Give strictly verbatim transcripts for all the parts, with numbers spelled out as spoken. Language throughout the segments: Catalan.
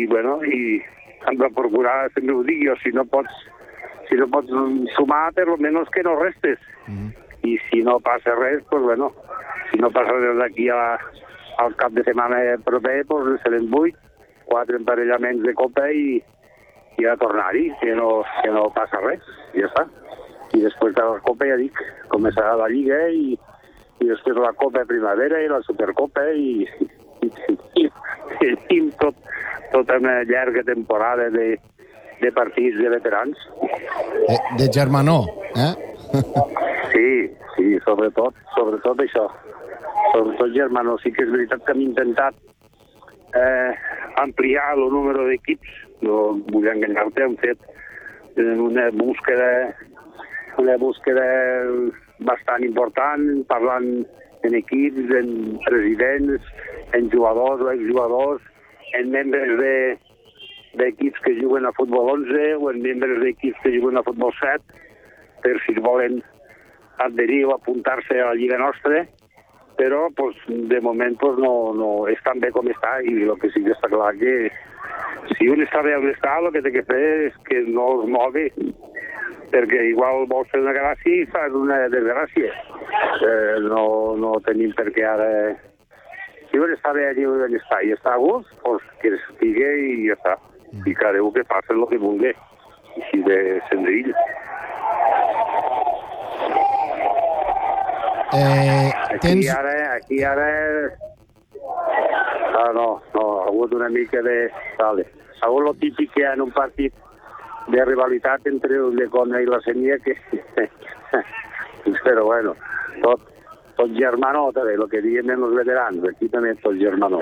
bueno, i hem de procurar, sempre ho dic jo, si no pots, si no pots sumar, per almenys que no restes. Mm. I si no passa res, doncs, bueno, si no passa res d'aquí a, al cap de setmana proper, doncs serem vuit, quatre emparellaments de Copa i, i a tornar-hi, que no, que no passa res, i ja està. I després de la Copa, ja dic, començarà la Lliga i, i després la Copa Primavera i la Supercopa i, i, i, i tenim tot, tota una llarga temporada de, de partits de veterans. De, de germanor, eh? Sí, sí, sobretot, sobretot això. Sobretot germanor. Sí que és veritat que hem intentat eh, ampliar el número d'equips, no vull enganyar-te, hem fet una búsqueda, una búsqueda bastant important, parlant en equips, en presidents, en jugadors o exjugadors, en membres de d'equips que juguen a futbol onze o en membres d'equips que juguen a futbol set, per si volen adherir o apuntar-se a la Lliga nostra, però pues, de moment pues, no, no és tan bé com està, i el que sí que està clar que si un està bé on està, el que té que fer és que no es mogui, perquè igual vols fer una gràcia i fas una desgràcia. Eh, no, no tenim per què ara... Si un està bé allí on està i està a gust, pues, que estigui i ja està. I cada un que faci el que vulgui. Així de senzill. Eh, aquí tens... ara, aquí ara... Ah, no, no, ha hagut una mica de... Vale. Ha hagut lo típic que hi ha en un partit de rivalitat entre el Ulldecona i la Sénia, que... Però bueno, tot, tot germanó, també, el que diem els veterans, aquí també tot germanó.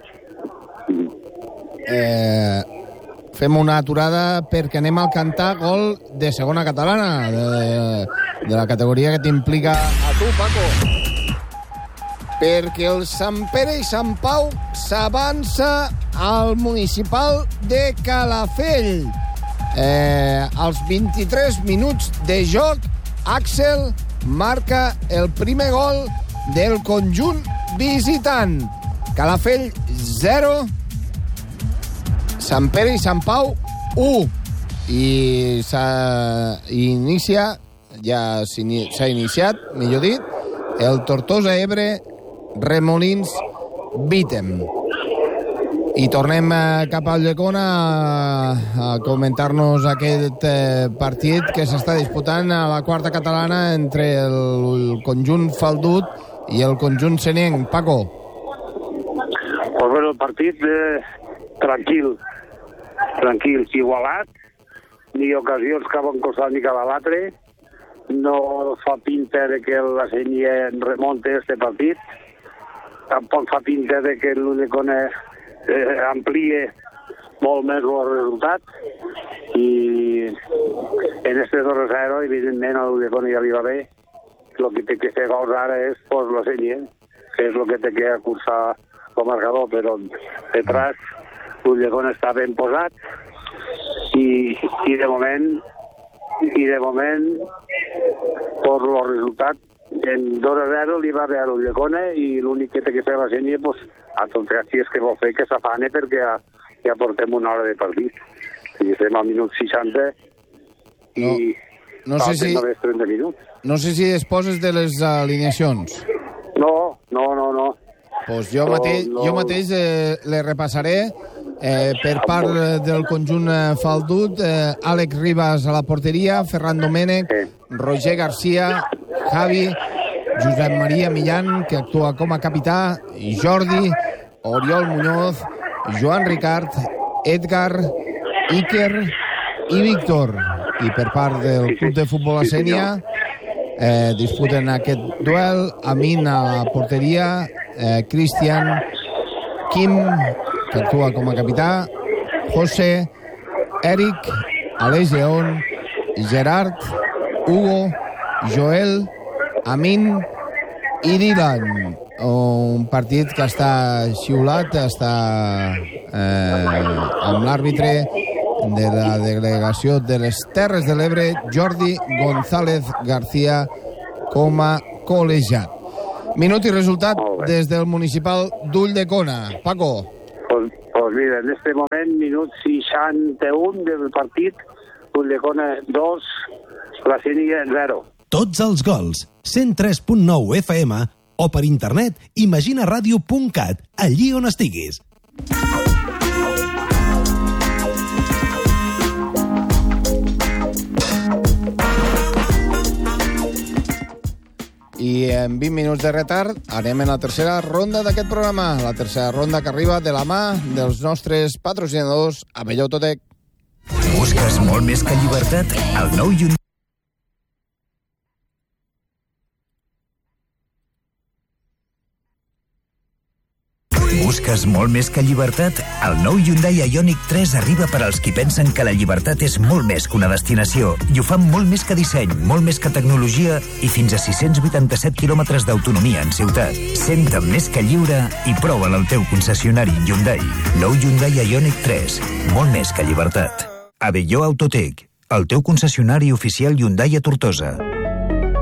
Eh, fem una aturada perquè anem al cantar gol de segona catalana, de, de la categoria que t'implica a tu, Paco. Perquè el Sant Pere i Sant Pau s'avança al municipal de Calafell. Eh, als vint-i-tres minuts de joc, Axel marca el primer gol del conjunt visitant. Calafell zero, Sant Pere i Sant Pau u. I s'inicia, ja s'ha iniciat, millor dit, el Tortosa Ebre Remolins Vítem. I tornem cap al Ulldecona a, a comentar-nos aquest eh, partit que s'està disputant a la quarta catalana entre el, el conjunt faldut i el conjunt senenc. Paco. Pues bueno, el partit eh, tranquil, tranquil, igualat, ni ocasions cap a un costat ni cap a l'altre. No fa pinta de que la Sénia remonte este partit, tampoc fa pinta de que l'Ulldecona eh, amplie molt més el resultat, i en este dos a zero evidentment a l'Ulldecona ja li va bé. El que té que fer gols ara és pues, la Sénia, que és el que té que acursar el marcador, però detrás l'Ulldecona està ben posat i, i de moment i de moment per el resultat en dos a zero li va bé a l'Ulldecona, i l'únic que té que fer la Sénia pues, a tot cas si és que vol fer que s'afane, perquè ja, ja portem una hora de partit i estem al minut seixanta i no, no sé si trenta minuts. No sé si disposes de les alineacions. No, no, no, no. Pues jo no, mateix, no. jo mateix eh, les repassaré. Eh, per part del conjunt eh, faldut, eh, Àlex Ribas a la porteria, Ferran Domènech, sí. Roger Garcia, Javi, Josep Maria Millán, que actua com a capità, Jordi, Oriol Muñoz, Joan Ricard, Edgar, Iker i Víctor. I per part del club de futbol Sénia eh, disputen aquest duel. Amin a la porteria, eh, Cristian, Kim, que actua com a capità, José, Eric, Aleix León, Gerard, Hugo, Joel, Amin i Dylan. Un partit que està xiulat, està eh, amb l'àrbitre de la delegació de les Terres de l'Ebre, Jordi González García, com a col·legiat. Minut i resultat des del municipal d'Ulldecona. Paco. Pues, pues Pues mira, en este moment, minut seixanta-un del partit, Ulldecona dos, Placeria zero. Tots els gols, cent tres punt nou F M o per internet imaginaradio punt cat, allí on estiguis. I en vint minuts de retard anem en la tercera ronda d'aquest programa, la tercera ronda que arriba de la mà dels nostres patrocinadors Abelló Autotec. Busques molt més que llibertat? El nou Hyundai Busques molt més que llibertat? El nou Hyundai Ioniq tres arriba per als qui pensen que la llibertat és molt més que una destinació i ho fan molt més que disseny, molt més que tecnologia i fins a sis-cents vuitanta-set quilòmetres d'autonomia en ciutat. Senta'm més que lliure i prova'l al teu concessionari Hyundai. Nou Hyundai Ioniq tres, molt més que llibertat. Abelló Autotec, el teu concessionari oficial Hyundai a Tortosa.